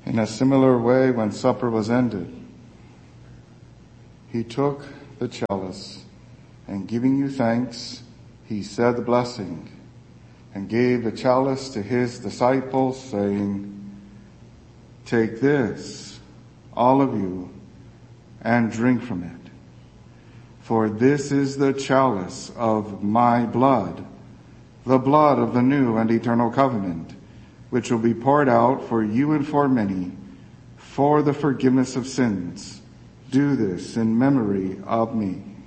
In a similar way, when supper was ended, he took the chalice, and giving you thanks, he said the blessing, and gave the chalice to his disciples, saying, "Take this, all of you, and drink from it. For this is the chalice of my blood, the blood of the new and eternal covenant, which will be poured out for you and for many for the forgiveness of sins. Do this in memory of me."